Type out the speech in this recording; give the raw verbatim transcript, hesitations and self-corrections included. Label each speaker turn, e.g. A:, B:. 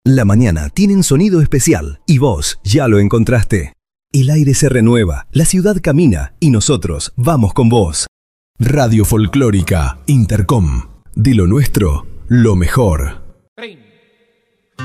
A: La mañana tiene un sonido especial y vos ya lo encontraste. El aire se renueva, la ciudad camina y nosotros vamos con vos.
B: Radio Folclórica Intercom. De lo nuestro, lo mejor.
C: treinta.